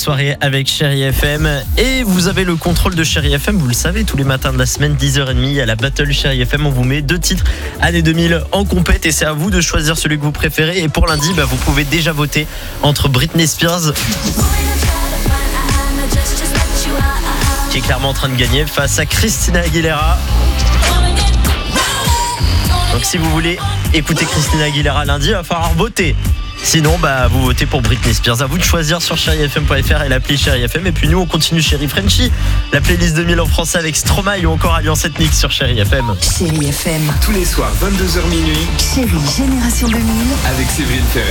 soirée avec Chérie FM. Et vous avez le contrôle de Chérie FM, vous le savez, tous les matins de la semaine, 10h30, à la Battle Chérie FM, on vous met 2 titres années 2000 en compète et c'est à vous de choisir celui que vous préférez. Et pour lundi, vous pouvez déjà voter entre Britney Spears, qui est clairement en train de gagner, face à Christina Aguilera. Donc si vous voulez écouter Christina Aguilera lundi, il va falloir voter. Sinon, vous votez pour Britney Spears. À vous de choisir sur chérifm.fr et l'appli Chérie FM. Et puis nous, on continue Chérie Frenchy, la playlist 2000 en français avec Stromae ou encore Alliance Ethnique sur Chérie FM. Chérie FM. Tous les soirs, 22h minuit. Chérie Génération 2000. Avec Séverine Ferrer.